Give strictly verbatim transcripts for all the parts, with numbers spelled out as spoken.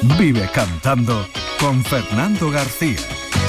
Vive cantando con Fernando García.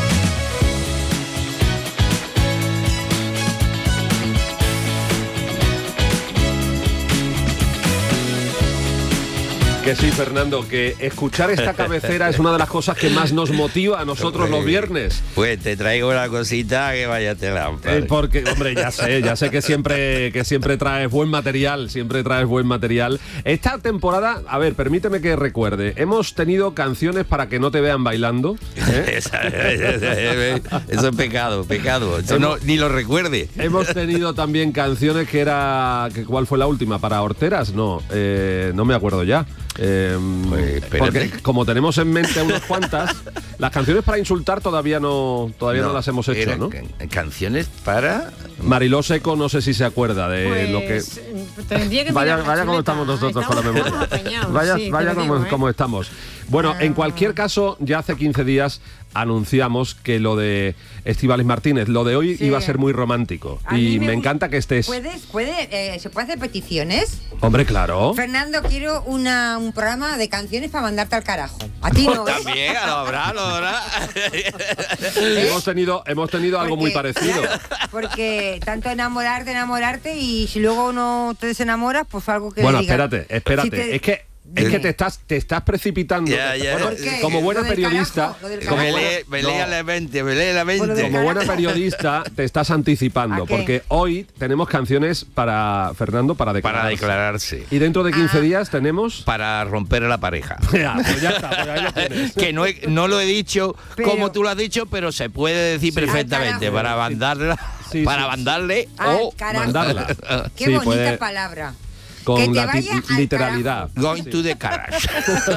Que sí, Fernando, que escuchar esta cabecera es una de las cosas que más nos motiva a nosotros los viernes. Pues te traigo una cosita que vaya tela. Eh, porque, hombre, ya sé, ya sé que siempre, que siempre traes buen material, siempre traes buen material. Esta temporada, a ver, permíteme que recuerde, hemos tenido canciones para que no te vean bailando. ¿eh? Eso es pecado, pecado. Eso no, ni lo recuerde. Hemos tenido también canciones que era... Que, ¿cuál fue la última? ¿Para horteras? No, eh, no me acuerdo ya. Eh, pues, porque como tenemos en mente unas cuantas, las canciones para insultar todavía no todavía no, no las hemos hecho, ¿no? Can- canciones para... Mariló Seco, no sé si se acuerda de pues, lo que... Tendría que vaya vaya como estamos nosotros con la memoria. Vaya, sí, vaya como, digo, ¿eh? como estamos. Bueno, Ah. en cualquier caso, ya hace quince días anunciamos que lo de Estíbaliz Martínez, lo de hoy Sí. iba a ser muy romántico. A Y mí me, me encanta que estés... ¿Puedes, puede, eh, ¿Se puede hacer peticiones? Hombre, claro. Fernando, quiero una, un programa de canciones para mandarte al carajo. A ti no, ¿eh? También, lo habrá, lo habrá. Hemos tenido, hemos tenido algo muy Porque, parecido. claro, porque tanto enamorarte, enamorarte, y si luego no te desenamoras, pues algo que Bueno, le diga. espérate, espérate. Si te- Es que es que te estás te estás precipitando. Ya, ya. Bueno, ¿Por qué? como buena Lo del periodista, carajo, lo del Me carajo. lee, me No. lee la mente, me lee la Por lo mente. del como buena carajo. periodista te estás anticipando, ¿A qué? porque hoy tenemos canciones para Fernando para declararse. Para declararse. Y dentro de quince Ah. días tenemos Para romper a la pareja. ya, pues ya está, pues ahí lo tienes. Que no, he- no lo he dicho Pero- como tú lo has dicho, pero se puede decir Sí. perfectamente. Al Para carajo. mandarla, Sí, para sí. mandarle Al o carajo. mandarla. Qué Sí, bonita puede- palabra. con Que te la ti- vaya al literalidad. going to the garage.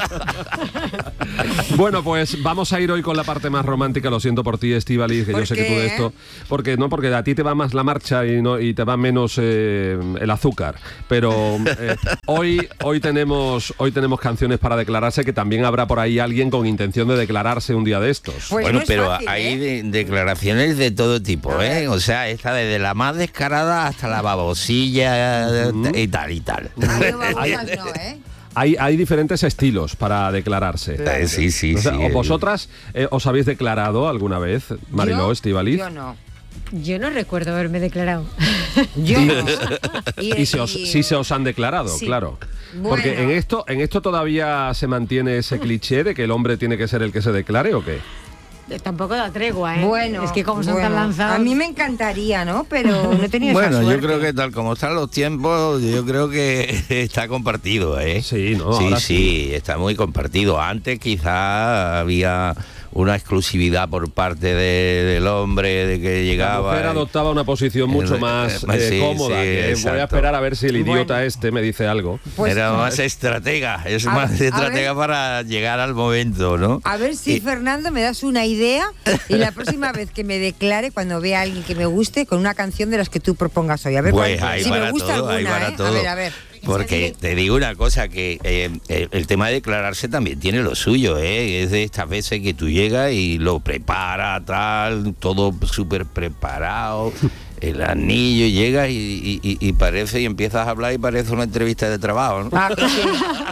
Bueno, pues vamos a ir hoy con la parte más romántica. Lo siento por ti, Estíbaliz, que yo ¿Por sé que tú de qué? esto... Porque no, porque a ti te va más la marcha y no y te va menos eh, el azúcar. Pero eh, hoy hoy tenemos hoy tenemos canciones para declararse, que también habrá por ahí alguien con intención de declararse un día de estos. Pues Bueno, no es pero fácil, hay ¿eh? de- declaraciones de todo tipo, ¿eh? O sea, esta desde la más descarada hasta la babosilla y tal y tal. Ay, no, babosas no, ¿eh? Hay, hay diferentes estilos para declararse. Eh, Sí, sí, O sea, sí. ¿o ¿Vosotras eh, os habéis declarado alguna vez, Mariló, Yo- Estíbaliz? Yo no. Yo no recuerdo haberme declarado. Yo Y- no. Y se os, y- sí se os han declarado, Sí. claro. Bueno. Porque en esto, en esto todavía se mantiene ese cliché de que el hombre tiene que ser el que se declare, ¿o qué? Tampoco da tregua, ¿eh? Bueno, es que como son tan bueno, lanzados. a mí me encantaría, ¿no? Pero no he tenido Bueno, esa yo suerte. creo que tal como están los tiempos, yo creo que está compartido, ¿eh? Sí, ¿no? Sí, Ahora sí, está muy compartido. Antes quizá había una exclusividad por parte de- del hombre, de que La llegaba... mujer adoptaba una posición mucho Eh, más eh, eh, sí, cómoda. sí, que voy a exacto. esperar a ver si el idiota Bueno. este me dice algo. Pues, Era más estratega, es A- más a estratega ver. para llegar al momento, ¿no? A ver si, Y- Fernando, me das una idea y la próxima vez que me declare, cuando vea a alguien que me guste, con una canción de las que tú propongas hoy. A ver, Pues cuál- hay si para me gusta todo, hay alguna, para ¿eh? todo. A ver, a ver. Porque te digo una cosa, que eh, el, el tema de declararse también tiene lo suyo, ¿eh? Es de estas veces que tú llegas y lo preparas, tal, todo súper preparado, el anillo, y llegas y, y- y- y parece, y empiezas a hablar y parece una entrevista de trabajo, ¿no? Ah, que sí.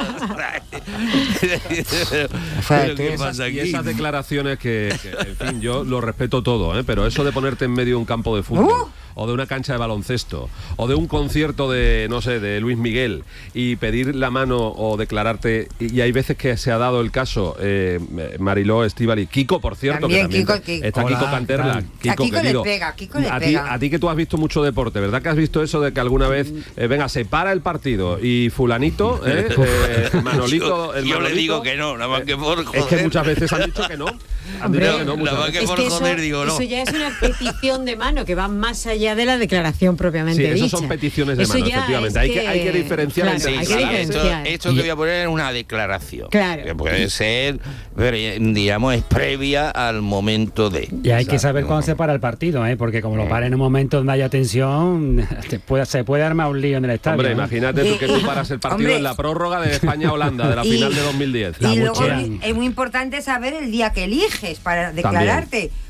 Pero ¿qué Y esas, pasa y aquí? esas declaraciones que, que, en fin, yo lo respeto todo, ¿eh? Pero eso de ponerte en medio de un campo de fútbol, Uh. o de una cancha de baloncesto, o de un concierto de, no sé, de Luis Miguel, y pedir la mano o declararte, y, y hay veces que se ha dado el caso, eh, Mariló, Estíbaliz, Kiko, por cierto, También, que también Kiko, te- Kiko. está Hola, Kiko Canterla. ¿qué tal? A Kiko le querido, pega, Kiko le a ti, pega. a ti que tú has visto mucho deporte, ¿verdad que has visto eso de que alguna vez, eh, venga, se para el partido y fulanito, eh, eh, Manolito, yo, el yo le Manolito, digo que no, nada más que por joder. es que muchas veces han dicho que no. Han Hombre, dicho que no muchas nada más veces. que Es por que eso, joder digo no. eso ya es una petición de mano que va más allá de la declaración propiamente Sí, eso dicha. son peticiones de Eso mano, ya efectivamente. es Hay que- hay que diferenciar claro, entre- Sí, hay sí, que esto, diferenciar. esto que voy a poner es una declaración. Claro. Que puede ser, pero, digamos, es previa al momento de. Y hay que saber Exacto. cuándo se para el partido, ¿eh? Porque como lo para en un momento donde haya tensión, te puede, se puede armar un lío en el estadio. Hombre, ¿no? imagínate tú que tú paras el partido Hombre. en la prórroga de España-Holanda, de la Y- final de dos mil diez. La Y luego buchean. es muy importante saber el día que eliges para declararte.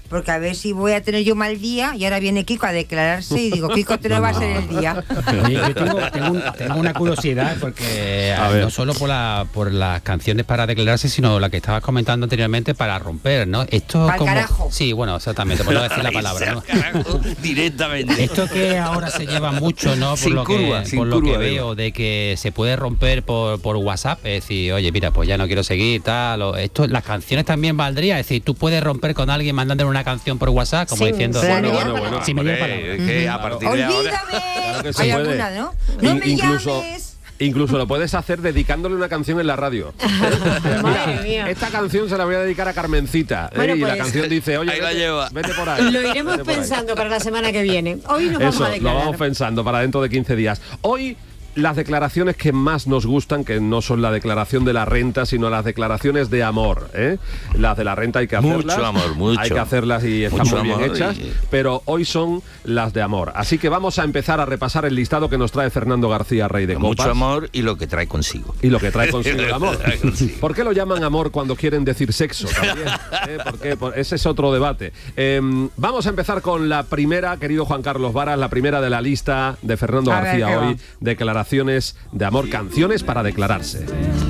porque a ver si voy a tener yo mal día y ahora viene Kiko a declararse y digo, Kiko, te lo va a ser el día. Oye, yo tengo, tengo, un- tengo una curiosidad porque A eh, ver. no solo por, la, por las canciones para declararse, sino la que estabas comentando anteriormente para romper, ¿no? Esto Pa'l como carajo. sí, bueno, exactamente, por no decir la palabra, ¿no? Carajo, directamente. Esto que ahora se lleva mucho, ¿no? Por Sin lo curva, que, sin por lo curva, que además. veo, de que se puede romper por, por WhatsApp, es decir, oye, mira, pues ya no quiero seguir, tal. O esto, las canciones también valdría, es decir, tú puedes romper con alguien mandándole una canción por WhatsApp, como Sin- diciendo, sin Bueno, mediar bueno, palabra. bueno. sin media Hombre, palabra. es que a partir de ahora... ¡Olvídame! Claro que se Hay puede. alguna, ¿no? ¡No In- me incluso, llames! incluso lo puedes hacer dedicándole una canción en la radio. Madre mía. Esta canción se la voy a dedicar a Carmencita. ¿eh? Bueno, y la pues- canción dice, oye, Ahí la vete, lleva. vete por ahí. Lo iremos vete por ahí. pensando para la semana que viene. Hoy nos vamos Eso, a lo declarar. vamos pensando para dentro de quince días. Hoy las declaraciones que más nos gustan, que no son la declaración de la renta, sino las declaraciones de amor. ¿eh? Las de la renta hay que Mucho hacerlas. amor, mucho. Hay que hacerlas y están Mucho muy bien amor hechas. y- Pero hoy son las de amor. Así que vamos a empezar a repasar el listado que nos trae Fernando García, Rey de Mucho Copas. amor y lo que trae consigo. Y lo que trae consigo el amor. Lo que trae consigo. ¿Por qué lo llaman amor cuando quieren decir sexo también? ¿Eh? ¿Por qué? Por- ese es otro debate. Eh, vamos a empezar con la primera, querido Juan Carlos Varas, la primera de la lista de Fernando A ver, García ¿qué va? hoy. Declaraciones de amor, canciones para declararse.